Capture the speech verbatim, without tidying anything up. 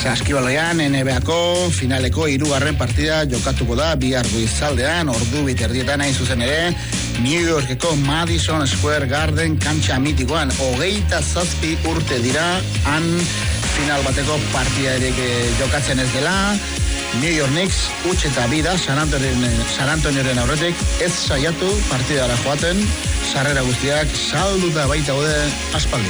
Saskibaloian N B A-ko finaleko hirugarren partida jokatuko da bihar goizaldean, ordu bit erdietan hain zuzen ere, New Yorkeko Madison Square Garden kantxa mitikoan hogeita zazpi urte dira, han final bateko partida ere jokatzen ez dela. New York Knicks utx eta bida San Antonioren, San Antonioren aurretik ez saiatu partidara joaten, sarrera guztiak salduta baita gode aspaldi.